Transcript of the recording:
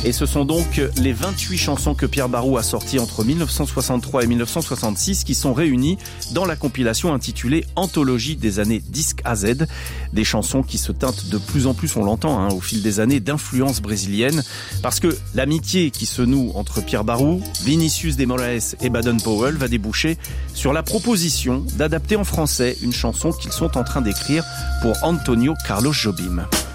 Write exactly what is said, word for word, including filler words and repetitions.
Et ce sont donc les vingt-huit chansons que Pierre Barou a sorties entre mille neuf cent soixante-trois et mille neuf cent soixante-six qui sont réunies dans la compilation intitulée Anthologie des années disques A Z. Des chansons qui se teintent de plus en plus, on l'entend hein, au fil des années, d'influence brésilienne. Parce que l'amitié qui se noue entre Pierre Barou, Vinicius de Moraes et Baden Powell va déboucher sur la proposition d'adapter en français une chanson qu'ils sont en train d'écrire pour Antonio Carlos Jobim.